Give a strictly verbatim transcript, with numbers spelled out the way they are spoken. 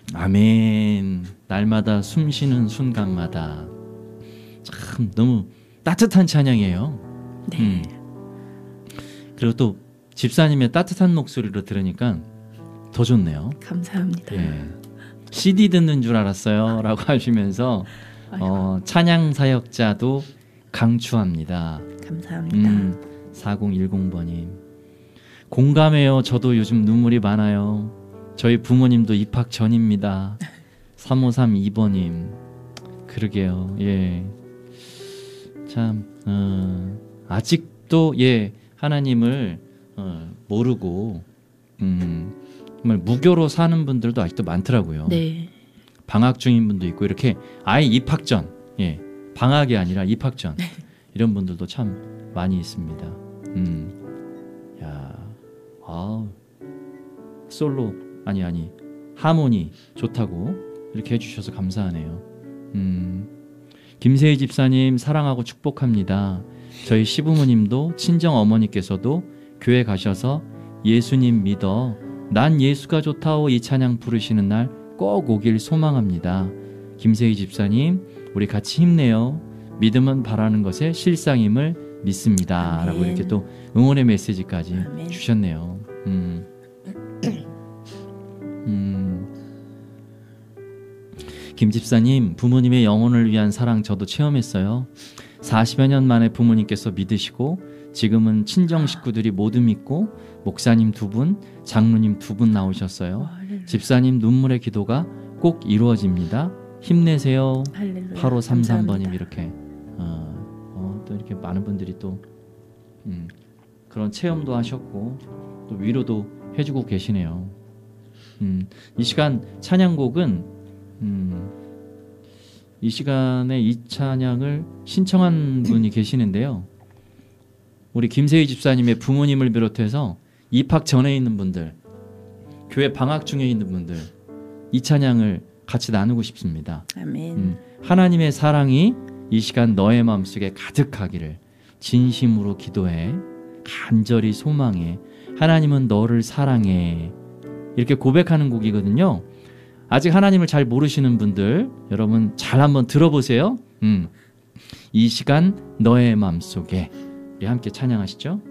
아멘. 날마다 숨쉬는 순간마다. 참 너무 따뜻한 찬양이에요. 네. 음. 그리고 또 집사님의 따뜻한 목소리로 들으니까 더 좋네요. 감사합니다. 예. 씨디 듣는 줄 알았어요 라고 하시면서 어, 찬양 사역자도 강추합니다. 감사합니다. 음, 사공일공 번님 공감해요. 저도 요즘 눈물이 많아요. 저희 부모님도 입학 전입니다. 삼오삼이 번님 그러게요. 예. 참 어, 아직도 예 하나님을 어, 모르고 음, 정말 무교로 사는 분들도 아직도 많더라고요. 네. 방학 중인 분도 있고 이렇게 아예 입학 전, 예, 방학이 아니라 입학 전 네. 이런 분들도 참 많이 있습니다. 음, 야, 아, 솔로 아니 아니 하모니 좋다고 이렇게 해주셔서 감사하네요. 음, 김세희 집사님 사랑하고 축복합니다. 저희 시부모님도 친정 어머니께서도 교회 가셔서 예수님 믿어 난 예수가 좋다오 이 찬양 부르시는 날 꼭 오길 소망합니다. 김세희 집사님 우리 같이 힘내요. 믿음은 바라는 것의 실상임을 믿습니다. 아멘. 라고 이렇게 또 응원의 메시지까지 아멘. 주셨네요. 음. 음. 김 집사님 부모님의 영혼을 위한 사랑 저도 체험했어요. 사십여 년 만에 부모님께서 믿으시고 지금은 친정 식구들이 모두 믿고 목사님 두 분, 장로님 두 분 나오셨어요. 집사님 눈물의 기도가 꼭 이루어집니다. 힘내세요. 할렐루야. 팔오삼삼 번님 감사합니다. 이렇게 어, 어, 또 이렇게 많은 분들이 또 음, 그런 체험도 하셨고 또 위로도 해주고 계시네요. 음, 이 시간 찬양곡은 음, 이 시간에 이 찬양을 신청한 분이 계시는데요. 우리 김세희 집사님의 부모님을 비롯해서 입학 전에 있는 분들, 교회 방학 중에 있는 분들 이 찬양을 같이 나누고 싶습니다. 아멘. 음, 하나님의 사랑이 이 시간 너의 마음속에 가득하기를 진심으로 기도해 간절히 소망해 하나님은 너를 사랑해 이렇게 고백하는 곡이거든요. 아직 하나님을 잘 모르시는 분들 여러분 잘 한번 들어보세요. 음, 이 시간 너의 마음속에 우리 함께 찬양하시죠.